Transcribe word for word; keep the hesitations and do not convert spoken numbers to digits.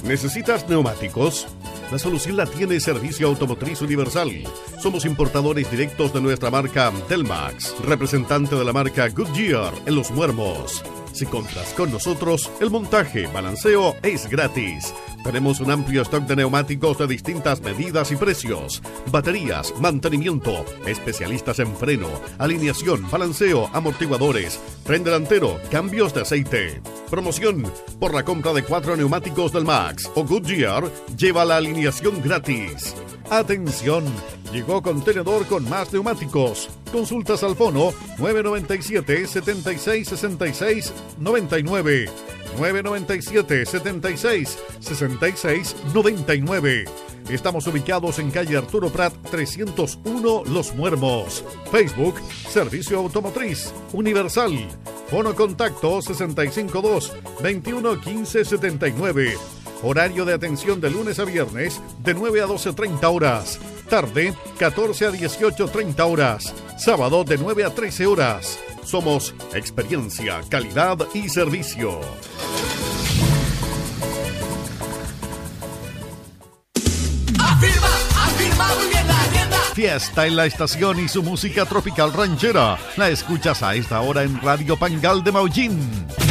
¿Necesitas neumáticos? La solución la tiene Servicio Automotriz Universal. Somos importadores directos de nuestra marca Telmax, representante de la marca Goodyear en Los Muermos. Si compras con nosotros, el montaje, balanceo es gratis. Tenemos un amplio stock de neumáticos de distintas medidas y precios. Baterías, mantenimiento, especialistas en freno, alineación, balanceo, amortiguadores, tren delantero, cambios de aceite. Promoción: por la compra de cuatro neumáticos del Max o Goodyear, lleva la alineación gratis. ¡Atención! Llegó Contenedor con más neumáticos. Consultas al fono nueve nueve siete, siete seis, seis seis nueve nueve. nueve nueve siete, siete seis, seis seis nueve nueve. Estamos ubicados en calle Arturo Prat trescientos uno, Los Muermos. Facebook, Servicio Automotriz Universal. Fono contacto sesenta y cinco dos, veintiuno, quince, setenta y nueve. Horario de atención de lunes a viernes de nueve a doce treinta horas. Tarde, catorce a dieciocho treinta horas. Sábado de nueve a trece horas. Somos experiencia, calidad y servicio. Afirma, afirma muy bien la tienda. Fiesta en la estación y su música tropical ranchera. La escuchas a esta hora en Radio Pangal de Maullín.